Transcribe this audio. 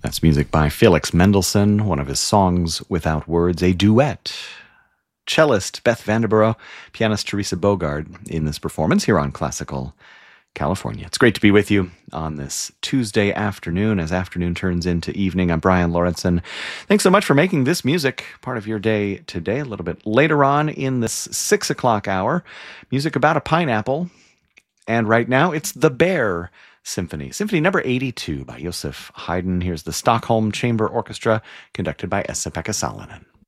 That's music by Felix Mendelssohn, one of his songs without words, a duet. Cellist Beth Vanderborough, pianist Teresa Bogard in this performance here on Classical California. It's great to be with you on this Tuesday afternoon as afternoon turns into evening. I'm Brian Lawrenson. Thanks so much for making this music part of your day today. A little bit later on in this 6 o'clock hour, music about a pineapple. And right now it's The Bear Symphony. Symphony number 82 by Joseph Haydn. Here's the Stockholm Chamber Orchestra conducted by Esa-Pekka Salonen.